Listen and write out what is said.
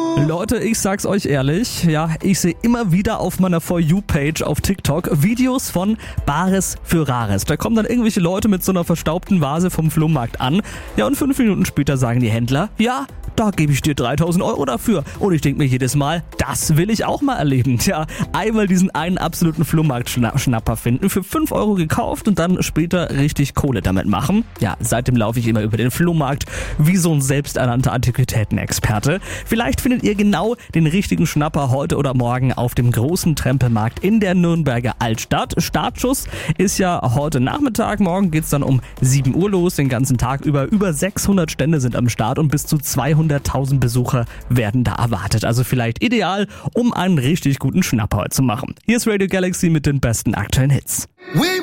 Leute, ich sag's euch ehrlich, ja, ich sehe immer wieder auf meiner For You-Page auf TikTok Videos von Bares für Rares. Da kommen dann irgendwelche Leute mit so einer verstaubten Vase vom Flohmarkt an. Ja, und 5 Minuten später sagen die Händler, ja, da gebe ich dir 3.000 Euro dafür. Und ich denke mir jedes Mal, das will ich auch mal erleben. Tja, einmal diesen einen absoluten Flohmarkt-Schnapper finden, für 5 Euro gekauft und dann später richtig Kohle damit machen. Ja, seitdem laufe ich immer über den Flohmarkt wie so ein selbsternannter Antiquitätenexperte. Vielleicht findet ihr genau den richtigen Schnapper heute oder morgen auf dem großen Trempelmarkt in der Nürnberger Altstadt. Startschuss ist ja heute Nachmittag, morgen geht's dann um 7 Uhr los, den ganzen Tag über 600 Stände sind am Start und bis zu 200.000 Besucher werden da erwartet. Also vielleicht ideal, um einen richtig guten Schnapper heute zu machen. Hier ist Radio Galaxy mit den besten aktuellen Hits.